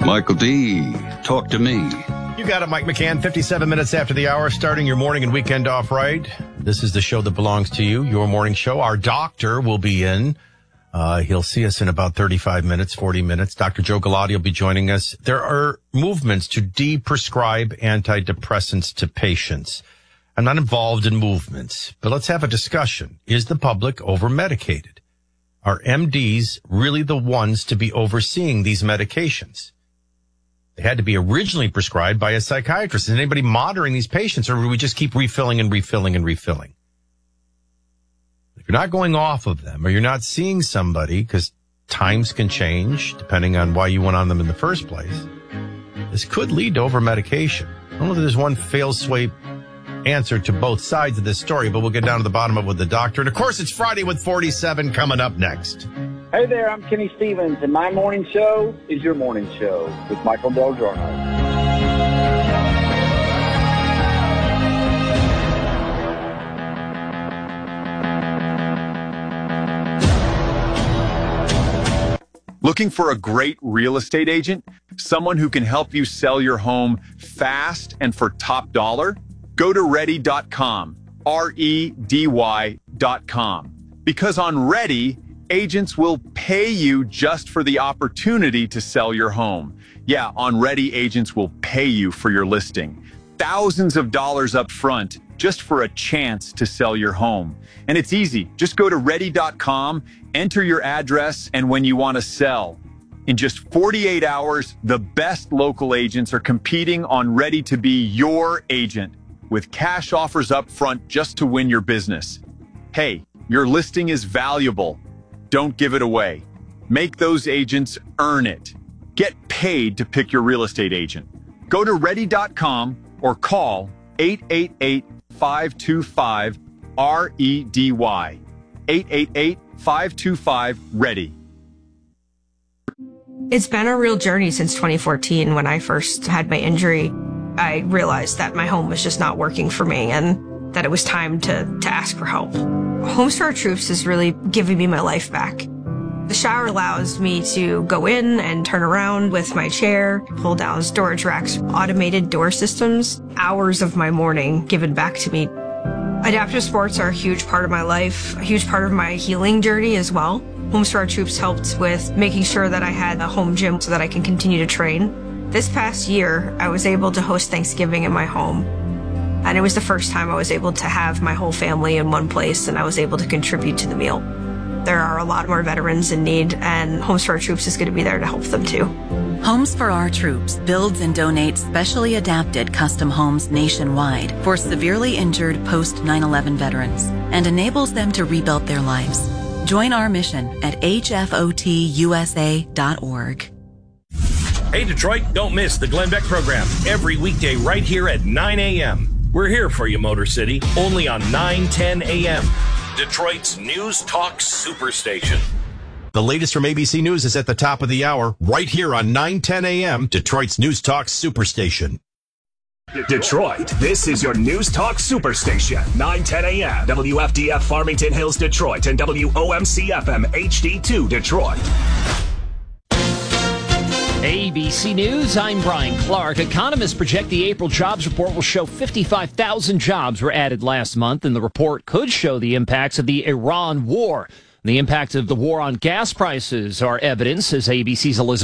Michael D., talk to me. You got it, Mike McCann. 57 minutes after the hour, starting your morning and weekend off right. This is the show that belongs to you, your morning show. Our doctor will be in. He'll see us in about 35 minutes, 40 minutes. Dr. Joe Galati will be joining us. There are movements to de-prescribe antidepressants to patients. I'm not involved in movements, but let's have a discussion. Is the public over-medicated? Are MDs really the ones to be overseeing these medications? They had to be originally prescribed by a psychiatrist. Is anybody monitoring these patients, or do we just keep refilling and refilling and refilling? If you're not going off of them, or you're not seeing somebody, because times can change depending on why you went on them in the first place, this could lead to over-medication. I don't know if there's one fail-swape answer to both sides of this story, but we'll get down to the bottom of it with the doctor. And of course, it's Friday with 47 coming up next. Hey there, I'm Kenny Stevens, and my morning show is your morning show with Michael Del Giorno. Looking for a great real estate agent? Someone who can help you sell your home fast and for top dollar? Go to Ready.com, REDY.com. Because on Ready, agents will pay you just for the opportunity to sell your home. Yeah, on Ready, agents will pay you for your listing. Thousands of dollars up front just for a chance to sell your home. And it's easy. Just go to Ready.com, enter your address, and when you want to sell. In just 48 hours, the best local agents are competing on Ready to be your agent, with cash offers up front just to win your business. Hey, your listing is valuable. Don't give it away. Make those agents earn it. Get paid to pick your real estate agent. Go to Ready.com or call 888-525-REDY. 888-525-READY. It's been a real journey since 2014 when I first had my injury. I realized that my home was just not working for me and that it was time to ask for help. Homes for Our Troops is really giving me my life back. The shower allows me to go in and turn around with my chair, pull down storage racks, automated door systems, hours of my morning given back to me. Adaptive sports are a huge part of my life, a huge part of my healing journey as well. Homes for Our Troops helped with making sure that I had a home gym so that I can continue to train. This past year, I was able to host Thanksgiving in my home. And it was the first time I was able to have my whole family in one place, and I was able to contribute to the meal. There are a lot more veterans in need, and Homes for Our Troops is going to be there to help them too. Homes for Our Troops builds and donates specially adapted custom homes nationwide for severely injured post 9/11 veterans and enables them to rebuild their lives. Join our mission at hfotusa.org. Hey, Detroit, don't miss the Glenn Beck program every weekday right here at 9 a.m. We're here for you, Motor City, only on 9:10 a.m. Detroit's News Talk Superstation. The latest from ABC News is at the top of the hour, right here on 9:10 a.m., Detroit's News Talk Superstation. Detroit, this is your News Talk Superstation. 9:10 a.m. WFDF Farmington Hills, Detroit, and WOMC-FM HD2 Detroit. ABC News, I'm Brian Clark. Economists project the April jobs report will show 55,000 jobs were added last month, and the report could show the impacts of the Iran war. The impact of the war on gas prices are evidence, as ABC's Elizabeth